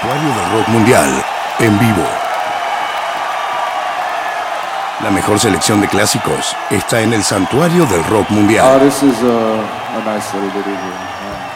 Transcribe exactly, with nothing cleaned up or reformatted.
Santuario del Rock Mundial, en vivo. La mejor selección de clásicos está en el Santuario del Rock Mundial. Oh, this is a, a nice little video here.